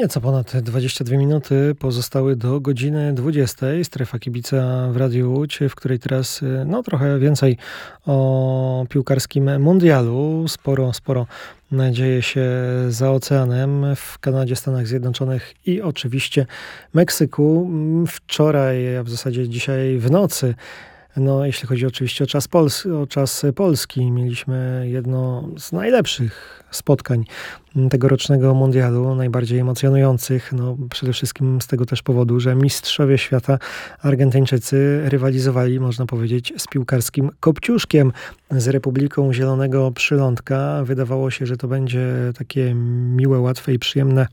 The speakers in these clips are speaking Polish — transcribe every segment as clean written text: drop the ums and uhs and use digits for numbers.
Nieco ponad 22 minuty pozostały do godziny 20. Strefa kibica w Radiu Łódź, w której teraz trochę więcej o piłkarskim mundialu. Sporo dzieje się za oceanem, w Kanadzie, Stanach Zjednoczonych i oczywiście Meksyku. Wczoraj, a w zasadzie dzisiaj w nocy, jeśli chodzi oczywiście o czas polski, mieliśmy jedno z najlepszych spotkań tegorocznego mundialu, najbardziej emocjonujących. Przede wszystkim z tego też powodu, że mistrzowie świata Argentyńczycy rywalizowali, można powiedzieć, z piłkarskim Kopciuszkiem, z Republiką Zielonego Przylądka. Wydawało się, że to będzie takie miłe, łatwe i przyjemne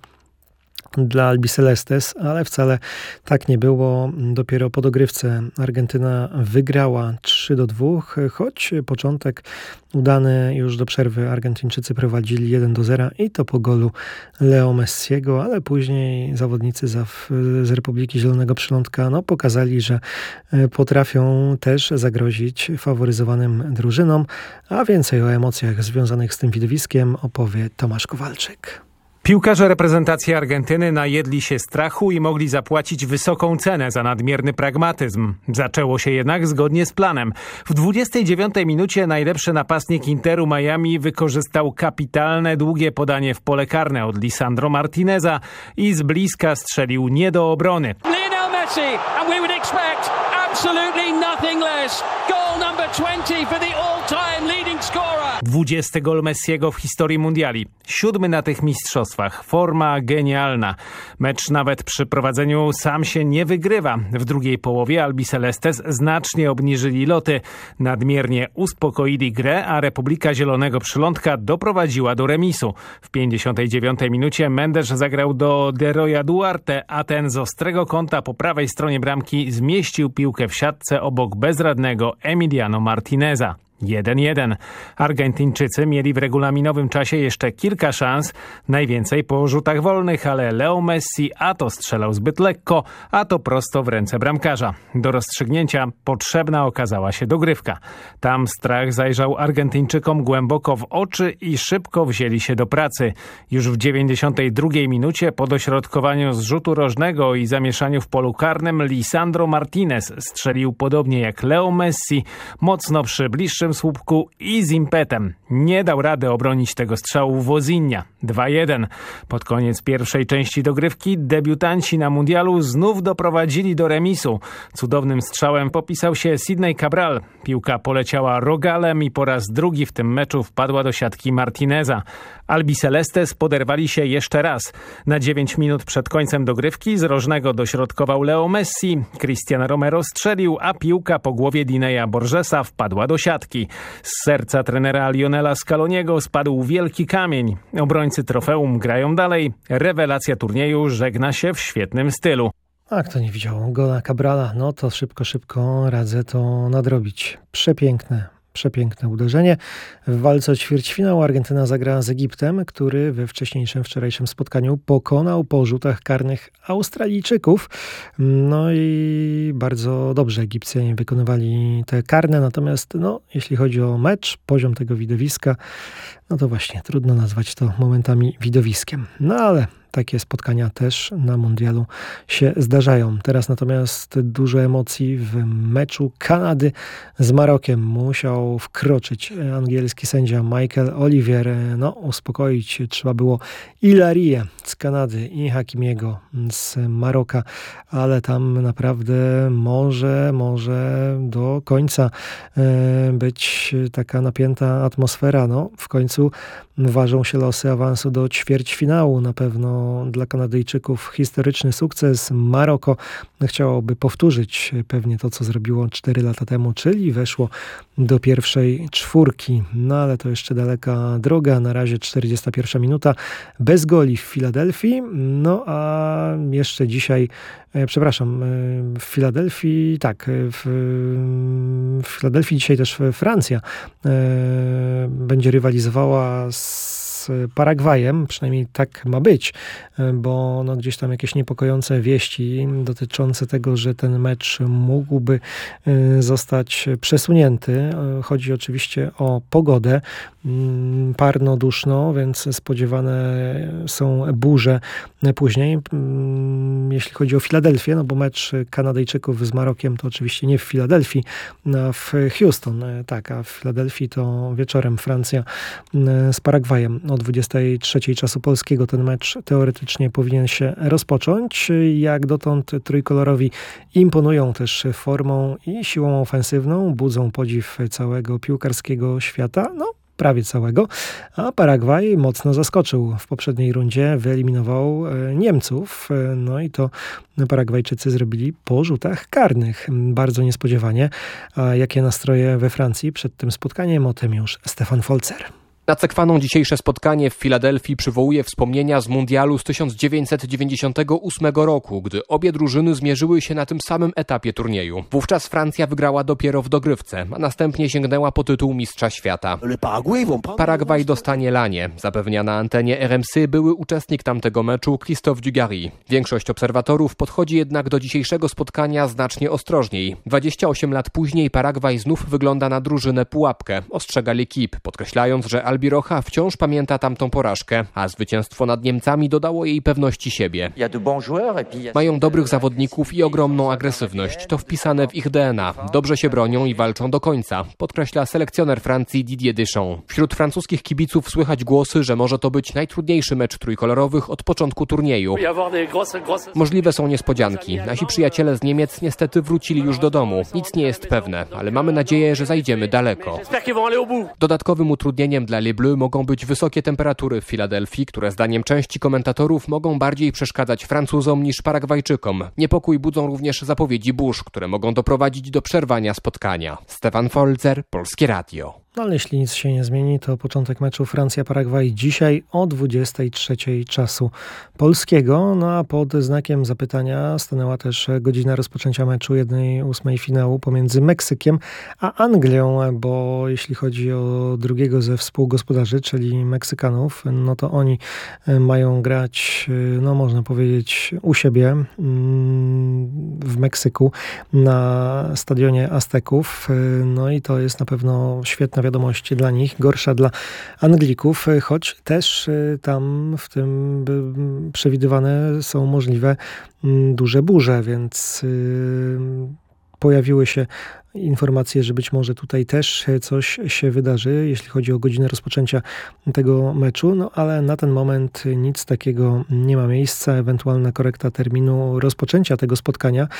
dla Albicelestes, ale wcale tak nie było. Dopiero po dogrywce Argentyna wygrała 3-2, choć początek udany już do przerwy. Argentyńczycy prowadzili 1-0 i to po golu Leo Messiego, ale później zawodnicy z Republiki Zielonego Przylądka pokazali, że potrafią też zagrozić faworyzowanym drużynom, a więcej o emocjach związanych z tym widowiskiem opowie Tomasz Kowalczyk. Piłkarze reprezentacji Argentyny najedli się strachu i mogli zapłacić wysoką cenę za nadmierny pragmatyzm. Zaczęło się jednak zgodnie z planem. W 29 minucie najlepszy napastnik Interu Miami wykorzystał kapitalne, długie podanie w pole karne od Lisandro Martineza i z bliska strzelił nie do obrony. Lionel Messi, and we would expect absolutely nothing less. Goal number 20 for the all-time leading scorer. 20 gol Messiego w historii mundiali. 7 na tych mistrzostwach. Forma genialna. Mecz nawet przy prowadzeniu sam się nie wygrywa. W drugiej połowie Albicelestes znacznie obniżyli loty. Nadmiernie uspokoili grę, a Republika Zielonego Przylądka doprowadziła do remisu. W 59 minucie Mendes zagrał do Deroya Duarte, a ten z ostrego kąta po prawej stronie bramki zmieścił piłkę w siatce obok bezradnego Emiliano Martineza. 1-1. Argentyńczycy mieli w regulaminowym czasie jeszcze kilka szans, najwięcej po rzutach wolnych, ale Leo Messi a to strzelał zbyt lekko, a to prosto w ręce bramkarza. Do rozstrzygnięcia potrzebna okazała się dogrywka. Tam strach zajrzał Argentyńczykom głęboko w oczy i szybko wzięli się do pracy. Już w 92 minucie po dośrodkowaniu z rzutu rożnego i zamieszaniu w polu karnym Lisandro Martinez strzelił podobnie jak Leo Messi, mocno przy bliższym słupku i z impetem. Nie dał rady obronić tego strzału Wozinha. 2-1. Pod koniec pierwszej części dogrywki debiutanci na mundialu znów doprowadzili do remisu. Cudownym strzałem popisał się Sidney Cabral. Piłka poleciała rogalem i po raz drugi w tym meczu wpadła do siatki Martineza. Albicelestes poderwali się jeszcze raz. Na 9 minut przed końcem dogrywki z rożnego dośrodkował Leo Messi. Cristian Romero strzelił, a piłka po głowie Dineya Borgesa wpadła do siatki. Z serca trenera Lionela Scaloniego spadł wielki kamień. Obrońcy trofeum grają dalej. Rewelacja turnieju żegna się w świetnym stylu. A kto nie widział gola Cabrala, to szybko radzę to nadrobić. Przepiękne uderzenie. W walce o ćwierćfinał Argentyna zagra z Egiptem, który we wczorajszym spotkaniu pokonał po rzutach karnych Australijczyków. I bardzo dobrze Egipcjanie wykonywali te karne, natomiast jeśli chodzi o mecz, poziom tego widowiska, to właśnie trudno nazwać to momentami widowiskiem. Ale takie spotkania też na mundialu się zdarzają. Teraz natomiast dużo emocji w meczu Kanady z Marokiem. Musiał wkroczyć angielski sędzia Michael Olivier. Uspokoić trzeba było Ilarię z Kanady i Hakimiego z Maroka, ale tam naprawdę może do końca być taka napięta atmosfera. W końcu ważą się losy awansu do ćwierćfinału. Na pewno dla Kanadyjczyków historyczny sukces. Maroko chciałoby powtórzyć pewnie to, co zrobiło 4 lata temu, czyli weszło do pierwszej czwórki. Ale to jeszcze daleka droga. Na razie 41 minuta bez goli w Filadelfii. A jeszcze dzisiaj, w Filadelfii, w Filadelfii dzisiaj też Francja będzie rywalizowała z z Paragwajem, przynajmniej tak ma być, bo no gdzieś tam jakieś niepokojące wieści dotyczące tego, że ten mecz mógłby zostać przesunięty. Chodzi oczywiście o pogodę. Parno, duszno, więc spodziewane są burze później. Jeśli chodzi o Filadelfię, no bo mecz Kanadyjczyków z Marokiem to oczywiście nie w Filadelfii, a w Houston. Tak, a w Filadelfii to wieczorem Francja z Paragwajem o 23 czasu polskiego ten mecz teoretycznie powinien się rozpocząć. Jak dotąd trójkolorowi imponują też formą i siłą ofensywną, budzą podziw całego piłkarskiego świata, no prawie całego, a Paragwaj mocno zaskoczył. W poprzedniej rundzie wyeliminował Niemców, no i to Paragwajczycy zrobili po rzutach karnych. Bardzo niespodziewanie. A jakie nastroje we Francji przed tym spotkaniem? O tym już Stefan Folzer. Nacekwano dzisiejsze spotkanie w Filadelfii przywołuje wspomnienia z mundialu z 1998 roku, gdy obie drużyny zmierzyły się na tym samym etapie turnieju. Wówczas Francja wygrała dopiero w dogrywce, a następnie sięgnęła po tytuł mistrza świata. Paragwaj dostanie lanie. Zapewnia na antenie RMC były uczestnik tamtego meczu Christophe Dugarry. Większość obserwatorów podchodzi jednak do dzisiejszego spotkania znacznie ostrożniej. 28 lat później Paragwaj znów wygląda na drużynę pułapkę, ostrzega L'Équipe, podkreślając, że Albirocha wciąż pamięta tamtą porażkę, a zwycięstwo nad Niemcami dodało jej pewności siebie. Mają dobrych zawodników i ogromną agresywność. To wpisane w ich DNA. Dobrze się bronią i walczą do końca, podkreśla selekcjoner Francji Didier Deschamps. Wśród francuskich kibiców słychać głosy, że może to być najtrudniejszy mecz trójkolorowych od początku turnieju. Możliwe są niespodzianki. Nasi przyjaciele z Niemiec niestety wrócili już do domu. Nic nie jest pewne, ale mamy nadzieję, że zajdziemy daleko. Dodatkowym utrudnieniem dla Les Bleus mogą być wysokie temperatury w Filadelfii, które zdaniem części komentatorów mogą bardziej przeszkadzać Francuzom niż Paragwajczykom. Niepokój budzą również zapowiedzi burz, które mogą doprowadzić do przerwania spotkania. Stefan Folzer, Polskie Radio. No ale jeśli nic się nie zmieni, to początek meczu Francja-Paragwaj dzisiaj o 23 czasu polskiego. No a pod znakiem zapytania stanęła też godzina rozpoczęcia meczu 1/8 finału pomiędzy Meksykiem a Anglią, bo jeśli chodzi o drugiego ze współgospodarzy, czyli Meksykanów, no to oni mają grać, no można powiedzieć, u siebie w Meksyku na stadionie Azteków. No i to jest na pewno świetna wiadomość dla nich, gorsza dla Anglików, choć też tam w tym przewidywane są możliwe duże burze, więc pojawiły się informacje, że być może tutaj też coś się wydarzy, jeśli chodzi o godzinę rozpoczęcia tego meczu, no ale na ten moment nic takiego nie ma miejsca. Ewentualna korekta terminu rozpoczęcia tego spotkania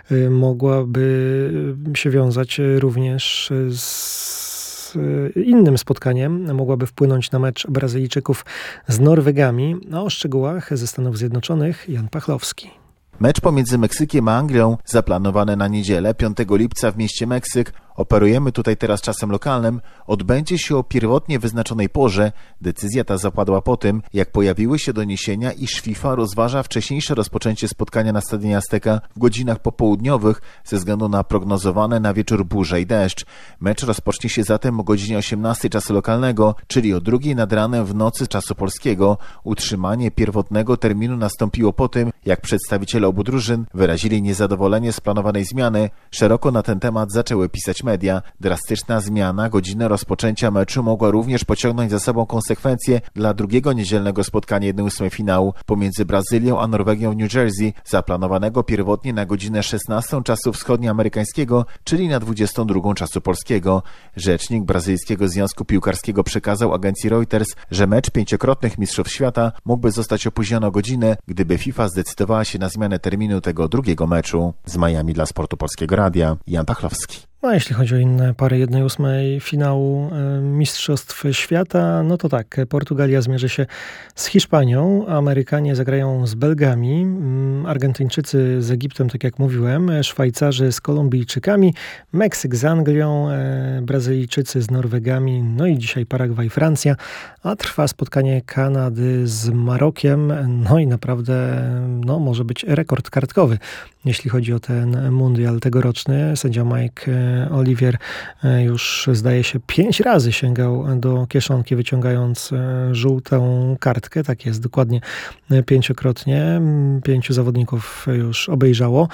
mogłaby się wiązać również z innym spotkaniem, mogłaby wpłynąć na mecz Brazylijczyków z Norwegami. A o szczegółach ze Stanów Zjednoczonych Jan Pachlowski. Mecz pomiędzy Meksykiem a Anglią zaplanowany na niedzielę 5 lipca w mieście Meksyk, operujemy tutaj teraz czasem lokalnym, odbędzie się o pierwotnie wyznaczonej porze. Decyzja ta zapadła po tym, jak pojawiły się doniesienia, iż FIFA rozważa wcześniejsze rozpoczęcie spotkania na stadionie Azteca w godzinach popołudniowych ze względu na prognozowane na wieczór burze i deszcz. Mecz rozpocznie się zatem o godzinie 18 czasu lokalnego, czyli o 2 nad ranem w nocy czasu polskiego. Utrzymanie pierwotnego terminu nastąpiło po tym, jak przedstawiciele obu drużyn wyrazili niezadowolenie z planowanej zmiany. Szeroko na ten temat zaczęły pisać media. Drastyczna zmiana godziny rozpoczęcia meczu mogła również pociągnąć za sobą konsekwencje dla drugiego niedzielnego spotkania 1/8 finału pomiędzy Brazylią a Norwegią w New Jersey, zaplanowanego pierwotnie na godzinę 16 czasu wschodnioamerykańskiego, czyli na 22 czasu polskiego. Rzecznik brazylijskiego Związku Piłkarskiego przekazał agencji Reuters, że mecz 5-krotnych mistrzów świata mógłby zostać opóźniony o godzinę, gdyby FIFA zdecydowała się na zmianę terminu tego drugiego meczu. Z Miami dla Sportu Polskiego Radia, Jan Pachlowski. No, jeśli chodzi o inne pary 1/8 finału Mistrzostw Świata, no to tak, Portugalia zmierzy się z Hiszpanią, Amerykanie zagrają z Belgami, Argentyńczycy z Egiptem, tak jak mówiłem, Szwajcarzy z Kolumbijczykami, Meksyk z Anglią, Brazylijczycy z Norwegami, no i dzisiaj Paragwaj, Francja, a trwa spotkanie Kanady z Marokiem, no i naprawdę może być rekord kartkowy, jeśli chodzi o ten mundial tegoroczny. Sędzia Mike Olivier już zdaje się 5 razy sięgał do kieszonki, wyciągając żółtą kartkę. Tak jest, dokładnie 5-krotnie. 5 zawodników już obejrzało.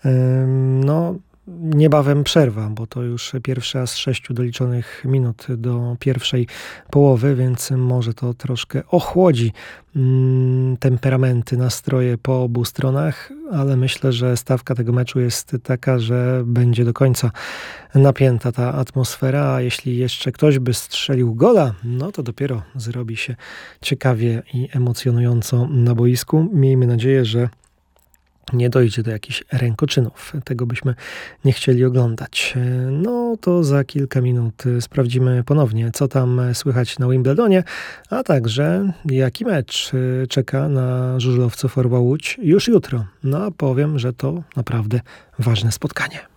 Niebawem przerwa, bo to już pierwsza z 6 doliczonych minut do pierwszej połowy, więc może to troszkę ochłodzi temperamenty, nastroje po obu stronach, ale myślę, że stawka tego meczu jest taka, że będzie do końca napięta ta atmosfera, a jeśli jeszcze ktoś by strzelił gola, no to dopiero zrobi się ciekawie i emocjonująco na boisku. Miejmy nadzieję, że nie dojdzie do jakichś rękoczynów. Tego byśmy nie chcieli oglądać. No to za kilka minut sprawdzimy ponownie, co tam słychać na Wimbledonie, a także jaki mecz czeka na żużlowców Orła Łódź już jutro. No a powiem, że to naprawdę ważne spotkanie.